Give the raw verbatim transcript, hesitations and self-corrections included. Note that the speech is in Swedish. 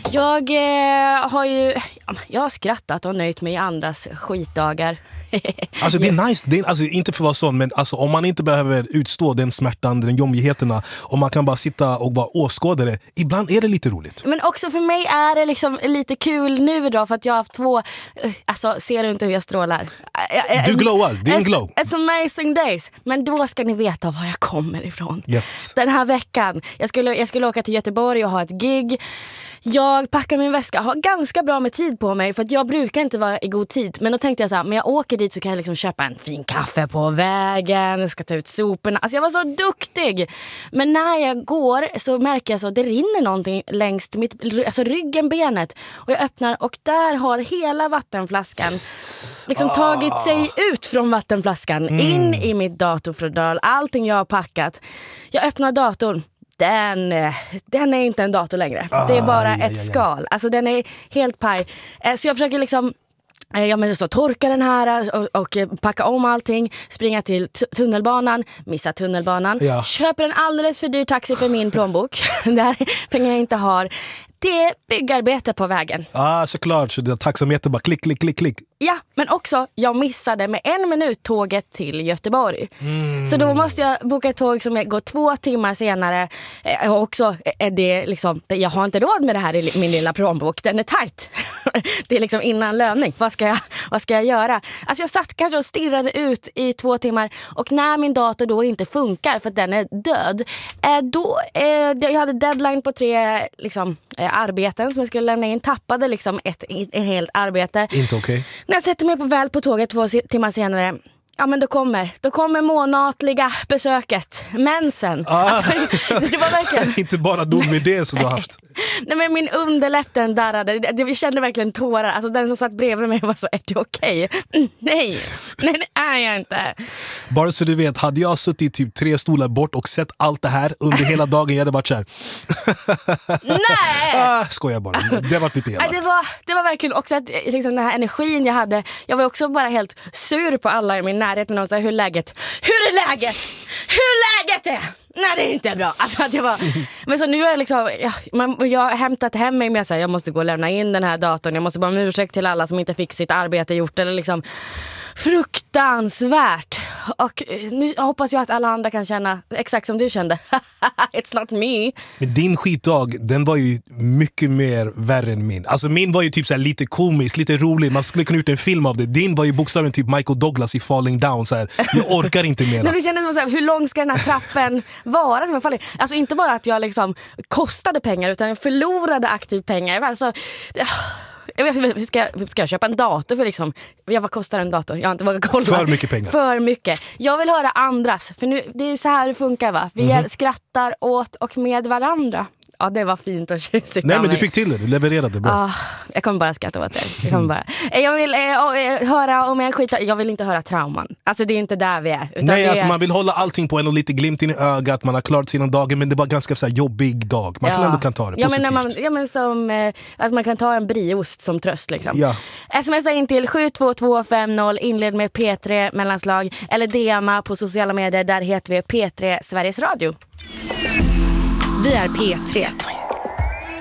Jag eh, har ju jag har skrattat och nöjt mig i andras skitdagar. Alltså det är nice, det är, alltså, inte för att vara sån, men alltså, om man inte behöver utstå den smärtan, den jobbigheterna, och man kan bara sitta och vara åskådare, ibland är det lite roligt. Men också för mig är det liksom lite kul nu då, för att jag har haft två, alltså ser du inte hur jag strålar? Du glowar, det är en glow. It's amazing days. Men då ska ni veta var jag kommer ifrån. Yes. Den här veckan, jag skulle, jag skulle åka till Göteborg och ha ett gig. Jag packar min väska, har ganska bra med tid på mig, för att jag brukar inte vara i god tid. Men då tänkte jag så här, men jag åker dit så kan jag liksom köpa en fin kaffe på vägen, jag ska ta ut soporna. Alltså jag var så duktig. Men när jag går så märker jag så att det rinner någonting längs mitt, alltså ryggen, benet. Och jag öppnar och där har hela vattenflaskan liksom tagit sig ut från vattenflaskan mm. in i mitt datorfodral. Allting jag har packat. Jag öppnar datorn. Den, den är inte en dator längre. Ah, det är bara ja, ett ja, ja. skal. Alltså den är helt paj. Så jag försöker liksom ja, men så torka den här och, och packa om allting. Springa till t- tunnelbanan. Missa tunnelbanan. Ja. Köper en alldeles för dyr taxi för min plånbok. Där pengar jag inte har. Det är byggarbete på vägen. Ja, ah, såklart. Så det är taxameter bara klick, klick, klick, klick. Ja, men också jag missade med en minut tåget till Göteborg. Mm. Så då måste jag boka ett tåg som går två timmar senare. Eh, och också är det liksom, jag har inte råd med det här i min lilla plånbok. Den är tajt. Det är liksom innan löning. Vad ska jag, vad ska jag göra? Alltså jag satt kanske och stirrade ut i två timmar. Och när min dator då inte funkar för att den är död. Eh, då, eh, jag hade deadline på tre liksom, eh, arbeten som jag skulle lämna in. Tappade liksom ett, ett helt arbete. Inte okej. Okay. När jag sätter mig på väl på tåget två timmar senare, ja men då kommer, då kommer månatliga besöket, mensen. Ah. Alltså, det var verkligen... Inte bara dom med det som du har haft. Nej, men min underläppen darrade, det, vi kände verkligen tårar. Alltså den som satt bredvid mig var så, är du okej? Okay? Nej, nej det är jag inte. Bara så du vet, hade jag suttit typ tre stolar bort och sett allt det här under hela dagen, jag hade varit så här. Nej! ah, skojar bara, det var lite elakt. Det var, det var verkligen också att, liksom, den här energin jag hade. Jag var också bara helt sur på alla i min närheten och så här, hur läget? Hur är läget? Hur läget är? Nej, det är inte bra. Alltså, att jag var, men så nu är det liksom, ja, man, jag har hämtat hem mig med att jag måste gå och lämna in den här datorn. Jag måste bara med ursäkt till alla som inte fick sitt arbete gjort. Eller liksom, fruktansvärt. Och nu hoppas jag att alla andra kan känna exakt som du kände. It's not me. Men din skitdag, den var ju mycket mer värre än min. Alltså min var ju typ så här lite komisk, lite rolig. Man skulle kunna gjort en film av det. Din var ju bokstavligen typ Michael Douglas i Falling Down. Så här. Jag orkar inte mer. Det kändes som så här, hur lång ska den här trappen vara som jag faller? Alltså inte bara att jag liksom kostade pengar, utan jag förlorade aktiv pengar. Alltså... Jag vet, hur ska, jag, ska jag köpa en dator för liksom, ja, vad kostar en dator? Jag har inte vågat kolla. För mycket pengar. För mycket. Jag vill höra andras, för nu, det är ju så här det funkar, va? Vi mm-hmm. skrattar åt och med varandra. Ja, det var fint och tjusigt. Nej, men du fick till det, du levererade bra. Ah, jag kommer bara skratta åt det. Jag kommer bara. Jag vill eh, höra om en skit. Jag vill inte höra trauman. Alltså det är inte där vi är. Utan Nej, är... alltså man vill hålla allting på en och lite glimt in i ögat. Man har klarat sina dagar, men det var ganska så här jobbig dag. Man ja. kan ändå kan ta det ja, positivt. Men när man, ja, men som eh, att man kan ta en brieost som tröst liksom. Ja. Smsa in till sju två två fem noll, inled med P tre mellanslag, eller D M på sociala medier. Där heter vi P tre Sveriges Radio. Vi är P tre.